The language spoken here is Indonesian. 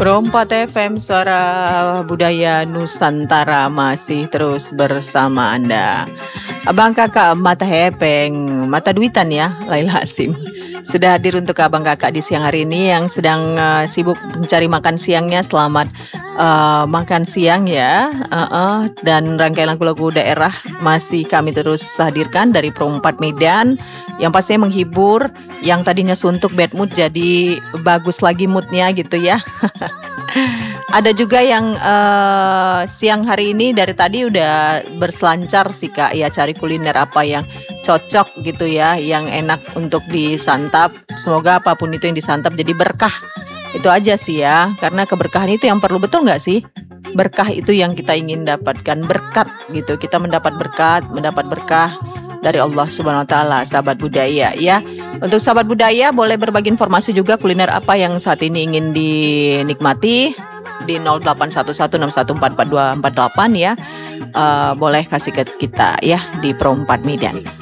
Perompat FM Suara Budaya Nusantara masih terus bersama Anda. Abang kakak mata hepeng, mata duitan ya, Laila Hasim. Sudah hadir untuk abang kakak di siang hari ini yang sedang sibuk mencari makan siangnya. Selamat makan siang ya. Dan rangkaian lagu-lagu daerah masih kami terus hadirkan dari Perompat Medan yang pastinya menghibur, yang tadinya suntuk bad mood jadi bagus lagi moodnya gitu ya. Ada juga yang siang hari ini dari tadi udah berselancar sih Kak ya, cari kuliner apa yang cocok gitu ya, yang enak untuk disantap. Semoga apapun itu yang disantap jadi berkah. Itu aja sih ya, karena keberkahan itu yang perlu, betul nggak sih? Berkah itu yang kita ingin dapatkan, berkat gitu. Kita mendapat berkat, mendapat berkah dari Allah Subhanahu wa taala, sahabat budaya ya. Untuk sahabat budaya boleh berbagi informasi juga kuliner apa yang saat ini ingin dinikmati di 081161444248 ya. Boleh kasih ke kita ya di Perompat Medan.